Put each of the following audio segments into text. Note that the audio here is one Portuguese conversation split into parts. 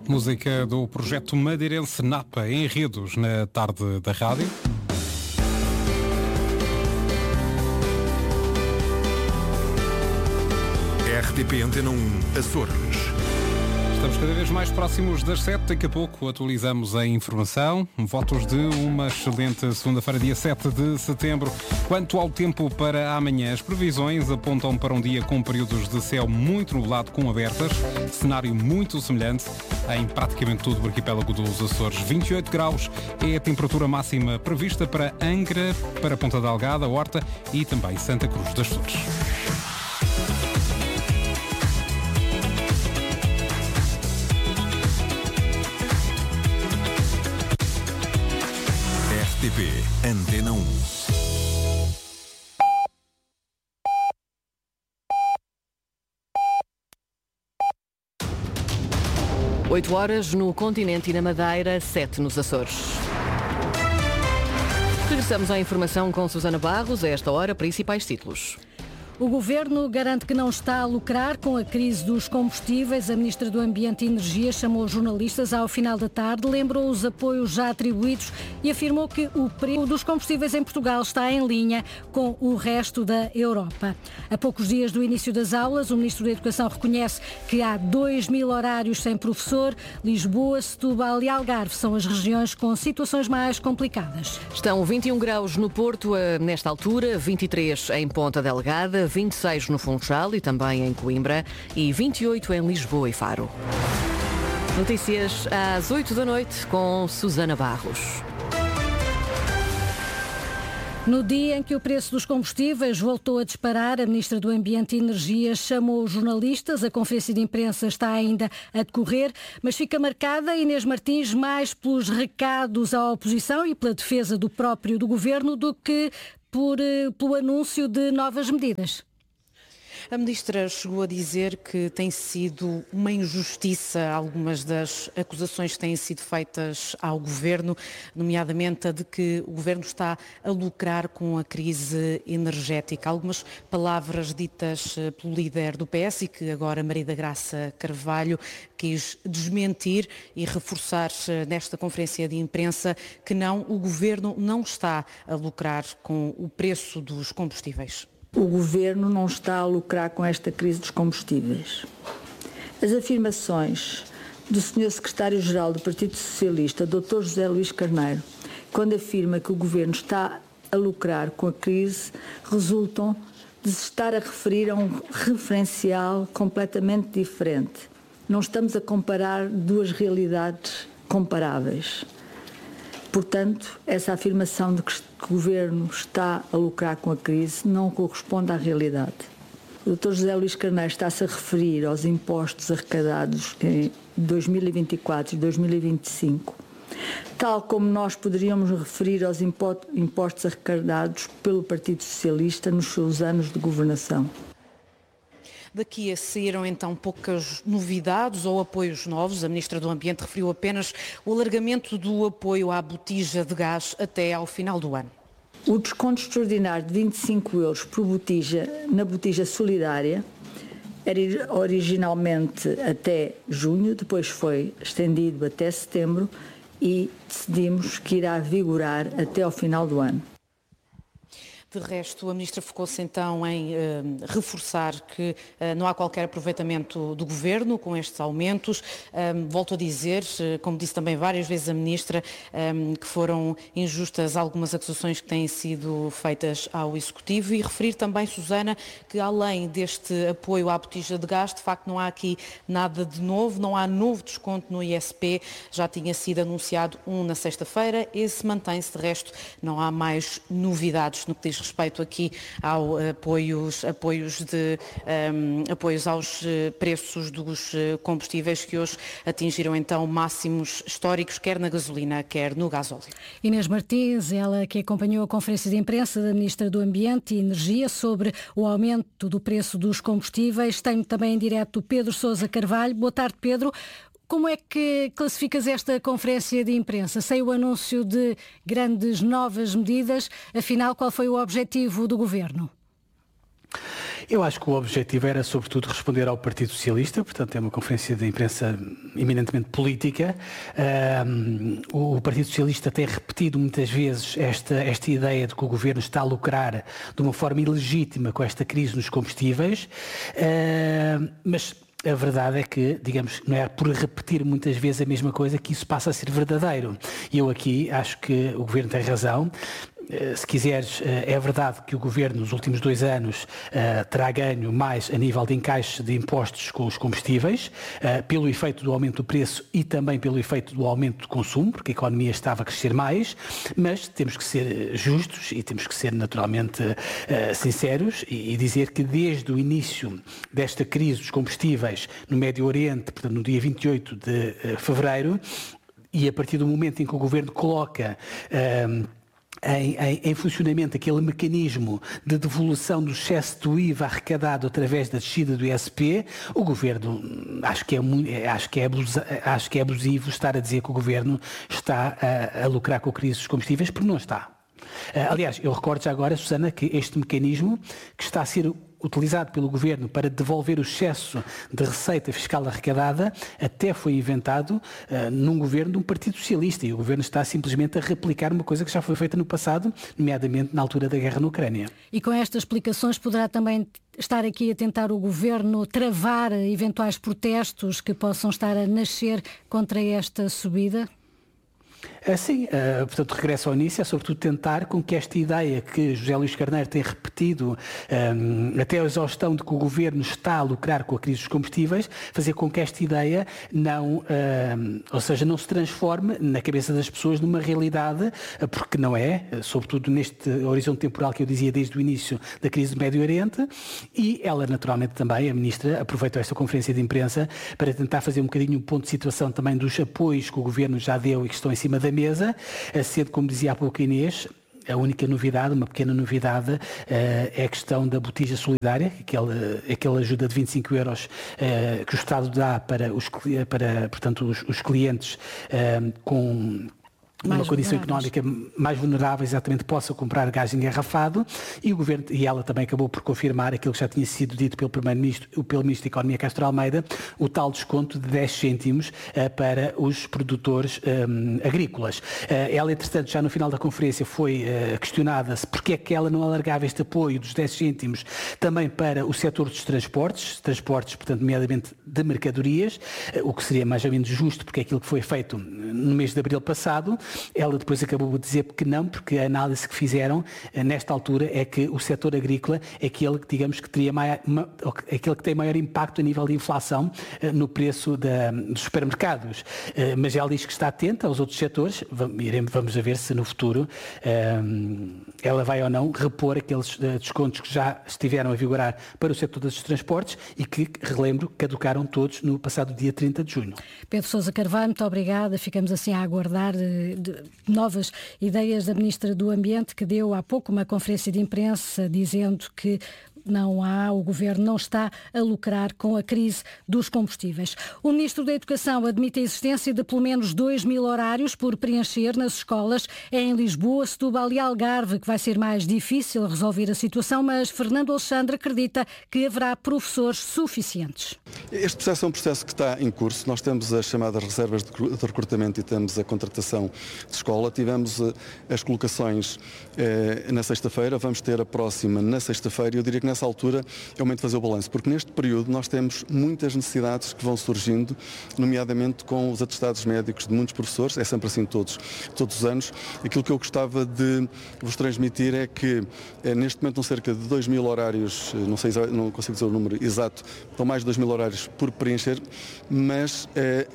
Música do projeto madeirense Napa, Enredos, na tarde da rádio. RTP Antena 1, Açores. Estamos cada vez mais próximos das 7. Daqui a pouco atualizamos a informação. Votos de uma excelente segunda-feira, dia 7 de setembro. Quanto ao tempo para amanhã, as previsões apontam para um dia com períodos de céu muito nublado com abertas. Cenário muito semelhante em praticamente todo o arquipélago dos Açores. 28 graus é a temperatura máxima prevista para Angra, para Ponta Delgada, Horta e também Santa Cruz das Flores. RTP Antena 1. Oito horas no continente e na Madeira, 7 nos Açores. Regressamos à informação com Susana Barros. A esta hora, principais títulos. O Governo garante que não está a lucrar com a crise dos combustíveis. A Ministra do Ambiente e Energia chamou jornalistas ao final da tarde, lembrou os apoios já atribuídos e afirmou que o preço dos combustíveis em Portugal está em linha com o resto da Europa. A poucos dias do início das aulas, o Ministro da Educação reconhece que há 2.000 horários sem professor. Lisboa, Setúbal e Algarve são as regiões com situações mais complicadas. Estão 21 graus no Porto nesta altura, 23 em Ponta Delgada, 26 no Funchal e também em Coimbra e 28 em Lisboa e Faro. Notícias às 8 da noite com Susana Barros. No dia em que o preço dos combustíveis voltou a disparar, a Ministra do Ambiente e Energia chamou os jornalistas. A conferência de imprensa está ainda a decorrer, mas fica marcada, Inês Martins, mais pelos recados à oposição e pela defesa do Governo do que pelo anúncio de novas medidas. A Ministra chegou a dizer que tem sido uma injustiça algumas das acusações que têm sido feitas ao Governo, nomeadamente a de que o Governo está a lucrar com a crise energética. Algumas palavras ditas pelo líder do PS e que agora Maria da Graça Carvalho quis desmentir e reforçar nesta conferência de imprensa que o Governo não está a lucrar com o preço dos combustíveis. O Governo não está a lucrar com esta crise dos combustíveis. As afirmações do Sr. Secretário-Geral do Partido Socialista, Dr. José Luís Carneiro, quando afirma que o Governo está a lucrar com a crise, resultam de se estar a referir a um referencial completamente diferente. Não estamos a comparar duas realidades comparáveis. Portanto, essa afirmação de que o Governo está a lucrar com a crise não corresponde à realidade. O Dr. José Luís Carneiro está-se a referir aos impostos arrecadados em 2024 e 2025, tal como nós poderíamos referir aos impostos arrecadados pelo Partido Socialista nos seus anos de governação. Daqui saíram então poucas novidades ou apoios novos. A Ministra do Ambiente referiu apenas o alargamento do apoio à botija de gás até ao final do ano. O desconto extraordinário de 25 euros por botija na botija solidária era originalmente até junho, depois foi estendido até setembro e decidimos que irá vigorar até ao final do ano. De resto, a Ministra focou-se então em reforçar que não há qualquer aproveitamento do Governo com estes aumentos. Volto a dizer, como disse também várias vezes a Ministra, que foram injustas algumas acusações que têm sido feitas ao Executivo e referir também, Susana, que além deste apoio à botija de gás, de facto não há aqui nada de novo, não há novo desconto no ISP, já tinha sido anunciado na sexta-feira, esse mantém-se, de resto não há mais novidades no que diz respeito aqui ao apoios aos preços dos combustíveis que hoje atingiram então máximos históricos, quer na gasolina, quer no gasóleo. Inês Martins, ela que acompanhou a conferência de imprensa da Ministra do Ambiente e Energia sobre o aumento do preço dos combustíveis. Tenho também em direto Pedro Sousa Carvalho. Boa tarde, Pedro. Como é que classificas esta conferência de imprensa? Sem o anúncio de grandes novas medidas, afinal, qual foi o objetivo do Governo? Eu acho que o objetivo era, sobretudo, responder ao Partido Socialista, portanto é uma conferência de imprensa eminentemente política. O Partido Socialista tem repetido muitas vezes esta ideia de que o Governo está a lucrar de uma forma ilegítima com esta crise nos combustíveis, mas a verdade é que, digamos, não é por repetir muitas vezes a mesma coisa que isso passa a ser verdadeiro. E eu aqui acho que o Governo tem razão. Se quiseres, é verdade que o Governo nos últimos 2 anos terá ganho mais a nível de encaixe de impostos com os combustíveis, pelo efeito do aumento do preço e também pelo efeito do aumento do consumo, porque a economia estava a crescer mais, mas temos que ser justos e temos que ser naturalmente sinceros e dizer que desde o início desta crise dos combustíveis no Médio Oriente, portanto no dia 28 de fevereiro, e a partir do momento em que o Governo coloca em funcionamento aquele mecanismo de devolução do excesso do IVA arrecadado através da descida do ISP, o Governo, acho que é abusivo estar a dizer que o Governo está a lucrar com a crise dos combustíveis, porque não está. Aliás, eu recordo já agora, Susana, que este mecanismo que está a ser utilizado pelo Governo para devolver o excesso de receita fiscal arrecadada até foi inventado num Governo de um Partido Socialista, e o Governo está simplesmente a replicar uma coisa que já foi feita no passado, nomeadamente na altura da guerra na Ucrânia. E com estas explicações poderá também estar aqui a tentar o Governo travar eventuais protestos que possam estar a nascer contra esta subida? Sim, portanto, regresso ao início, é sobretudo tentar com que esta ideia que José Luís Carneiro tem repetido até a exaustão de que o Governo está a lucrar com a crise dos combustíveis, fazer com que esta ideia não se transforme na cabeça das pessoas numa realidade, porque não é, sobretudo neste horizonte temporal que eu dizia desde o início da crise do Médio Oriente, e ela naturalmente também, a Ministra, aproveitou esta conferência de imprensa para tentar fazer um bocadinho um ponto de situação também dos apoios que o Governo já deu e que estão em cima da mesa, sendo, como dizia há pouco a Inês, a única novidade, uma pequena novidade, é a questão da botija solidária, aquela ajuda de 25 euros que o Estado dá para os clientes com uma condição económica mais vulnerável, exatamente, possa comprar gás engarrafado, e o Governo, e ela também acabou por confirmar aquilo que já tinha sido dito pelo Primeiro-Ministro, pelo Ministro da Economia, Castro Almeida, o tal desconto de 10 cêntimos para os produtores agrícolas. Ela, entretanto, já no final da conferência foi questionada se porque é que ela não alargava este apoio dos 10 cêntimos também para o setor dos transportes, portanto, nomeadamente de mercadorias, o que seria mais ou menos justo, porque é aquilo que foi feito no mês de abril passado. Ela depois acabou de dizer que não, porque a análise que fizeram nesta altura é que o setor agrícola é aquele que, digamos, que teria aquele que tem maior impacto a nível de inflação no preço dos supermercados. Mas ela diz que está atenta aos outros setores. Vamos a ver se no futuro ela vai ou não repor aqueles descontos que já estiveram a vigorar para o setor dos transportes e que, relembro, caducaram todos no passado dia 30 de junho. Pedro Sousa Carvalho, muito obrigada. Ficamos assim a aguardar novas ideias da Ministra do Ambiente, que deu há pouco uma conferência de imprensa dizendo que o Governo não está a lucrar com a crise dos combustíveis. O Ministro da Educação admite a existência de pelo menos 2.000 horários por preencher nas escolas. É em Lisboa, Setúbal e Algarve que vai ser mais difícil resolver a situação, mas Fernando Alexandre acredita que haverá professores suficientes. Este processo é um processo que está em curso. Nós temos as chamadas reservas de recrutamento e temos a contratação de escola. Tivemos as colocações na sexta-feira, vamos ter a próxima na sexta-feira. Eu diria que nessa altura é o momento de fazer o balanço, porque neste período nós temos muitas necessidades que vão surgindo, nomeadamente com os atestados médicos de muitos professores, é sempre assim todos os anos. Aquilo que eu gostava de vos transmitir é que neste momento estão cerca de 2.000 horários, não consigo dizer o número exato, estão mais de 2.000 horários por preencher, mas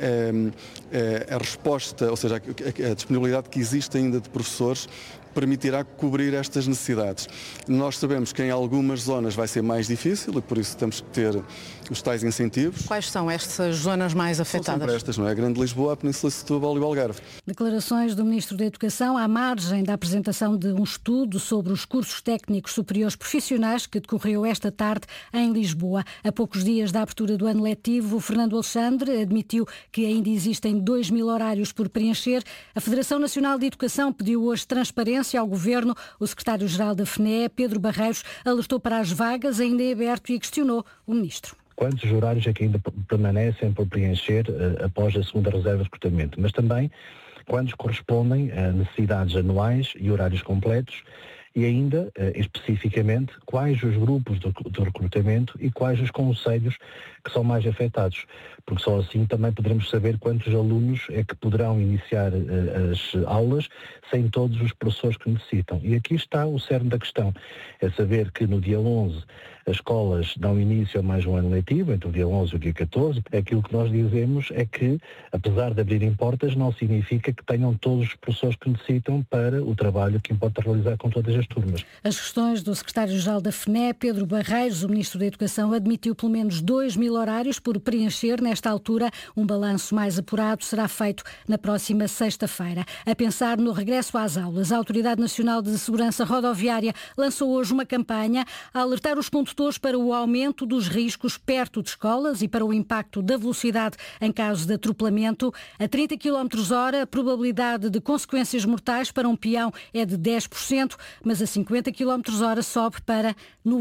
a resposta, ou seja, a disponibilidade que existe ainda de professores permitirá cobrir estas necessidades. Nós sabemos que em algumas zonas vai ser mais difícil e por isso temos que ter os tais incentivos. Quais são estas zonas mais afetadas? São sempre estas, não é? A Grande Lisboa, a Península de Setúbal e o Algarve. Declarações do Ministro da Educação à margem da apresentação de um estudo sobre os cursos técnicos superiores profissionais que decorreu esta tarde em Lisboa. A poucos dias da abertura do ano letivo, Fernando Alexandre admitiu que ainda existem 2.000 horários por preencher. A Federação Nacional de Educação pediu hoje transparência urgência ao Governo. O secretário-geral da FNE, Pedro Barreiros, alertou para as vagas ainda em aberto e questionou o ministro. Quantos horários é que ainda permanecem por preencher após a segunda reserva de recrutamento, mas também quantos correspondem a necessidades anuais e horários completos e ainda, especificamente, quais os grupos de recrutamento e quais os concelhos que são mais afetados, porque só assim também poderemos saber quantos alunos é que poderão iniciar as aulas sem todos os professores que necessitam. E aqui está o cerne da questão, é saber que no dia 11 as escolas dão início a mais um ano letivo, entre o dia 11 e o dia 14. Aquilo que nós dizemos é que, apesar de abrirem portas, não significa que tenham todos os professores que necessitam para o trabalho que importa realizar com todas as turmas. As questões do secretário-geral da FNE, Pedro Barreiros, o ministro da Educação, admitiu pelo menos 2.000 horários por preencher nesta altura. Um balanço mais apurado será feito na próxima sexta-feira. A pensar no regresso às aulas, a Autoridade Nacional de Segurança Rodoviária lançou hoje uma campanha a alertar os condutores para o aumento dos riscos perto de escolas e para o impacto da velocidade em caso de atropelamento. A 30 km/h, a probabilidade de consequências mortais para um peão é de 10%, mas a 50 km/h sobe para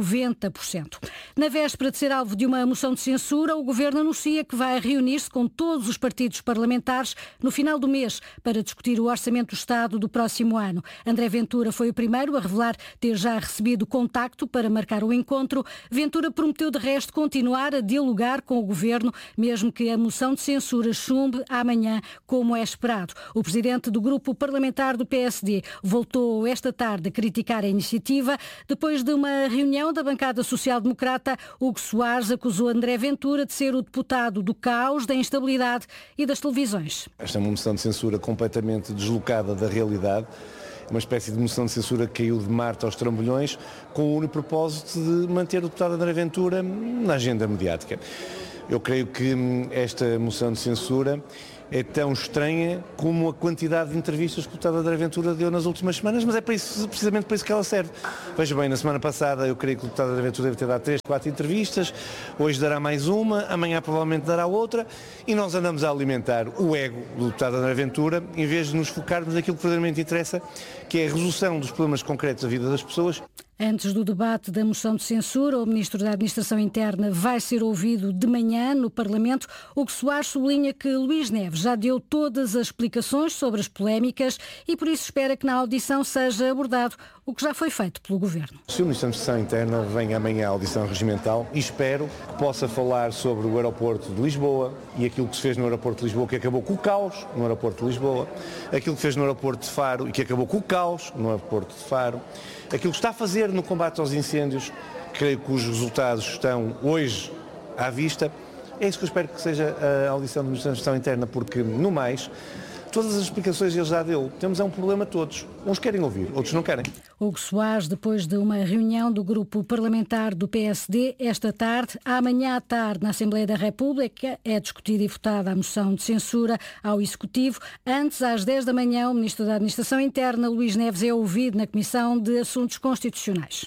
90%. Na véspera de ser alvo de uma moção de censura, o Governo anuncia que vai reunir-se com todos os partidos parlamentares no final do mês para discutir o Orçamento do Estado do próximo ano. André Ventura foi o primeiro a revelar ter já recebido contacto para marcar o encontro. Ventura prometeu, de resto, continuar a dialogar com o Governo, mesmo que a moção de censura chumbe amanhã, como é esperado. O presidente do grupo parlamentar do PSD voltou esta tarde a criticar a iniciativa. Depois de uma reunião da bancada social-democrata, Hugo Soares acusou André Ventura de ser o deputado do caos, da instabilidade e das televisões. Esta é uma moção de censura completamente deslocada da realidade. Uma espécie de moção de censura que caiu de Marte aos trambolhões, com o único propósito de manter o deputado André Ventura na agenda mediática. Eu creio que esta moção de censura é tão estranha como a quantidade de entrevistas que o deputado André Ventura deu nas últimas semanas, mas é precisamente para isso que ela serve. Veja bem, na semana passada eu creio que o deputado André Ventura deve ter dado 3, 4 entrevistas, hoje dará mais uma, amanhã provavelmente dará outra, e nós andamos a alimentar o ego do deputado André Ventura, em vez de nos focarmos naquilo que verdadeiramente interessa, que é a resolução dos problemas concretos da vida das pessoas. Antes do debate da moção de censura, o Ministro da Administração Interna vai ser ouvido de manhã no Parlamento. Hugo Soares sublinha que Luís Neves já deu todas as explicações sobre as polémicas e por isso espera que na audição seja abordado o que já foi feito pelo Governo. Se o Ministro da Administração Interna vem amanhã à audição regimental, e espero que possa falar sobre o aeroporto de Lisboa e aquilo que se fez no aeroporto de Lisboa, que acabou com o caos no aeroporto de Lisboa, aquilo que fez no aeroporto de Faro e que acabou com o caos no aeroporto de Faro, aquilo que está a fazer no combate aos incêndios, creio que os resultados estão hoje à vista. É isso que eu espero que seja a audição do Ministro da Administração Interna, porque, no mais, todas as explicações ele já deu. Temos um problema todos. Uns querem ouvir, outros não querem. Hugo Soares, depois de uma reunião do grupo parlamentar do PSD esta tarde. Amanhã à tarde, na Assembleia da República, é discutida e votada a moção de censura ao Executivo. Antes, às 10 da manhã, o Ministro da Administração Interna, Luís Neves, é ouvido na Comissão de Assuntos Constitucionais.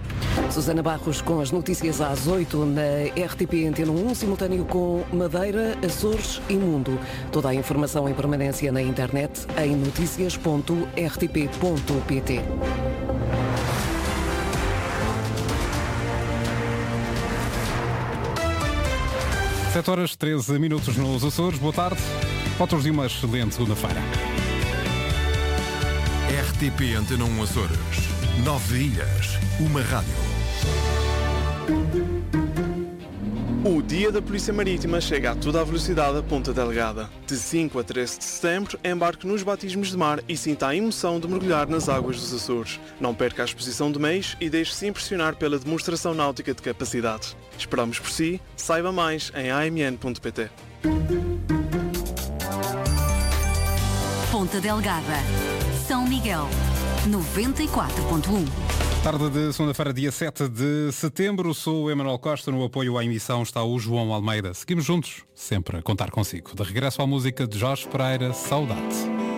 Susana Barros com as notícias às 8 na RTP Antena 1, simultâneo com Madeira, Açores e Mundo. Toda a informação em permanência na internet em noticias.rtp.pt. Sete horas 13 minutos nos Açores. Boa tarde. Fotos de uma excelente segunda-feira. RTP Antena 1 Açores. 9 ilhas, uma rádio. O Dia da Polícia Marítima chega a toda a velocidade a Ponta Delgada. De 5 a 13 de setembro, embarque nos batismos de mar e sinta a emoção de mergulhar nas águas dos Açores. Não perca a exposição de meios e deixe-se impressionar pela demonstração náutica de capacidade. Esperamos por si. Saiba mais em amn.pt. Ponta Delgada, São Miguel, 94.1. Tarde de segunda-feira, dia 7 de setembro. Sou o Emanuel Costa. No apoio à emissão está o João Almeida. Seguimos juntos, sempre a contar consigo. De regresso à música de Jorge Pereira, Saudade.